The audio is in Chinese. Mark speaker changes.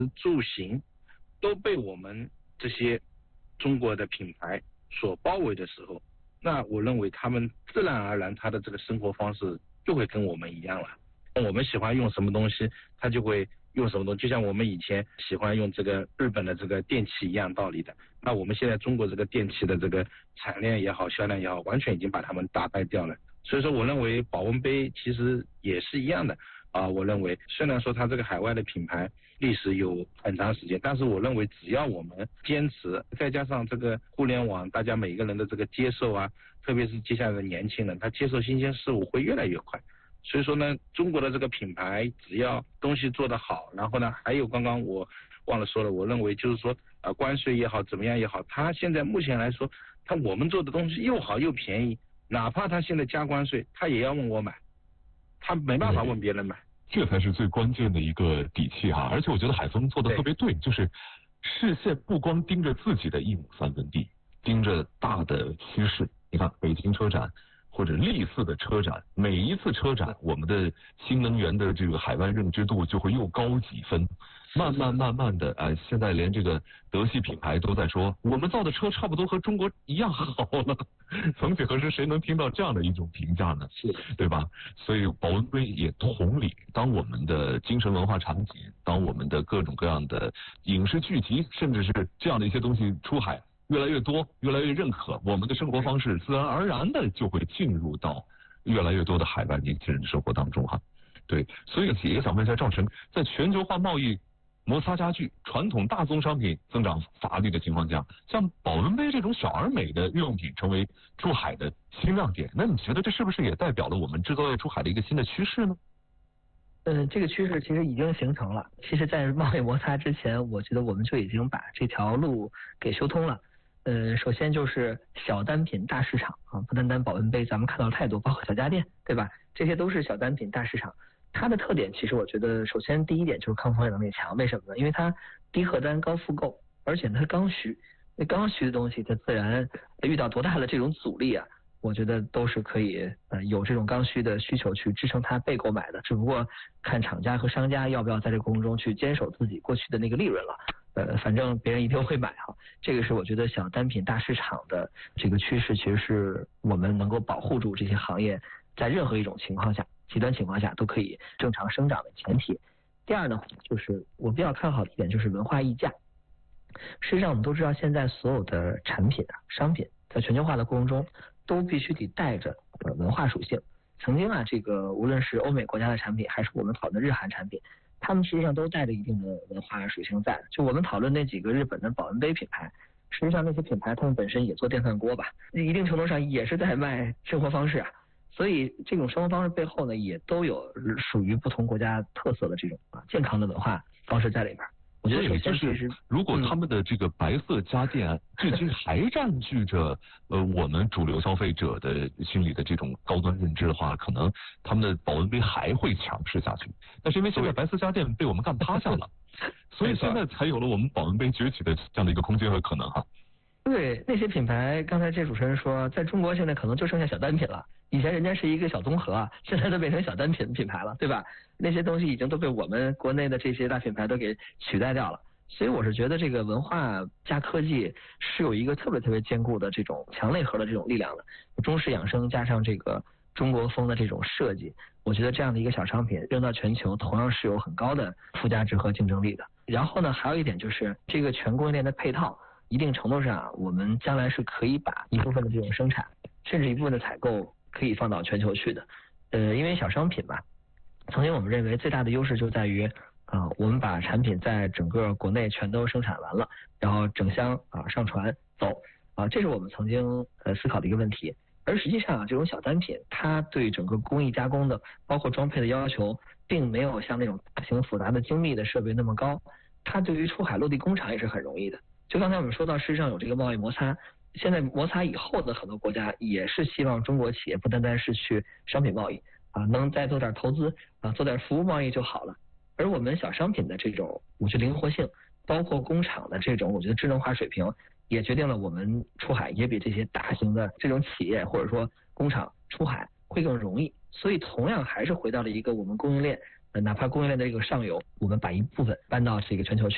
Speaker 1: 住行都被我们这些中国的品牌所包围的时候，那我认为他们自然而然他的这个生活方式就会跟我们一样了。我们喜欢用什么东西，他就会用什么东西，就像我们以前喜欢用这个日本的这个电器一样道理的。那我们现在中国这个电器的这个产量也好，销量也好，完全已经把他们打败掉了。所以说我认为保温杯其实也是一样的我认为虽然说它这个海外的品牌历史有很长时间，但是我认为只要我们坚持，再加上这个互联网大家每个人的这个接受特别是接下来的年轻人，他接受新鲜事物会越来越快。所以说呢，中国的这个品牌只要东西做得好，然后呢还有刚刚我忘了说了，我认为就是说关税也好怎么样也好，它现在目前来说我们做的东西又好又便宜，哪怕他现在加关税，他也要问我买，他没办法问别人买。
Speaker 2: 这才是最关键的一个底气而且我觉得海峰做的特别对，就是视线不光盯着自己的一亩三分地，盯着大的趋势。你看北京车展或者类似的车展，每一次车展我们的新能源的这个海外认知度就会又高几分，慢慢的现在连这个德系品牌都在说我们造的车差不多和中国一样好了。曾几何时谁能听到这样的一种评价呢？
Speaker 1: 是，
Speaker 2: 对吧？所以保温杯也同理，当我们的精神文化产品，当我们的各种各样的影视剧集，甚至是这样的一些东西出海越来越多，越来越认可，我们的生活方式自然而然的就会进入到越来越多的海外年轻人的生活当中对，所以也想问一下赵晨，在全球化贸易摩擦加剧、传统大宗商品增长乏力的情况下，像保温杯这种小而美的日用品成为出海的新亮点，那你觉得这是不是也代表了我们制造业出海的一个新的趋势呢？
Speaker 3: 这个趋势其实已经形成了。其实在贸易摩擦之前，我觉得我们就已经把这条路给修通了。首先就是小单品大市场不单单保温杯，咱们看到了太多，包括小家电，对吧？这些都是小单品大市场。它的特点其实我觉得首先第一点就是抗风险能力强，为什么呢？因为它低客单高复购，而且它是刚需，那刚需的东西它自然遇到多大的这种阻力我觉得都是可以有这种刚需的需求去支撑它被购买的，只不过看厂家和商家要不要在这个过程中去坚守自己过去的那个利润了。反正别人一定会买这个是我觉得小单品大市场的这个趋势，其实是我们能够保护住这些行业在任何一种情况下、极端情况下都可以正常生长的前提。第二呢，就是我比较看好的一点就是文化溢价。事实上我们都知道，现在所有的产品商品在全球化的过程中都必须得带着文化属性。曾经这个无论是欧美国家的产品，还是我们讨论的日韩产品，他们实际上都带着一定的文化属性在。就我们讨论那几个日本的保温杯品牌，实际上那些品牌他们本身也做电饭锅吧，一定程度上也是在卖生活方式所以这种生活方式背后呢，也都有属于不同国家特色的这种健康的文化方式在里边。我觉得首先
Speaker 2: 就是如果他们的这个白色家电至今还占据着我们主流消费者的心里的这种高端认知的话，可能他们的保温杯还会强势下去。但是因为现在白色家电被我们干趴下了，所以现在才有了我们保温杯崛起的这样的一个空间和可能
Speaker 3: 对，那些品牌，刚才这主持人说，在中国现在可能就剩下小单品了。以前人家是一个小综合现在都变成小单品品牌了，对吧？那些东西已经都被我们国内的这些大品牌都给取代掉了。所以我是觉得这个文化加科技是有一个特别坚固的这种强内核的这种力量的。中式养生加上这个中国风的这种设计，我觉得这样的一个小商品扔到全球同样是有很高的附加值和竞争力的。然后呢，还有一点就是这个全供应链的配套，一定程度上我们将来是可以把一部分的这种生产，甚至一部分的采购可以放到全球去的。因为小商品嘛，曾经我们认为最大的优势就在于我们把产品在整个国内全都生产完了，然后整箱上船走这是我们曾经思考的一个问题。而实际上这种小单品它对整个工艺加工的包括装配的要求并没有像那种大型复杂的精密的设备那么高，它对于出海落地工厂也是很容易的。就刚才我们说到事实上有这个贸易摩擦，现在摩擦以后的很多国家也是希望中国企业不单单是去商品贸易能再做点投资做点服务贸易就好了。而我们小商品的这种我觉得灵活性，包括工厂的这种我觉得智能化水平，也决定了我们出海也比这些大型的这种企业或者说工厂出海会更容易。所以同样还是回到了一个我们供应链哪怕供应链的这个上游，我们把一部分搬到这个全球去。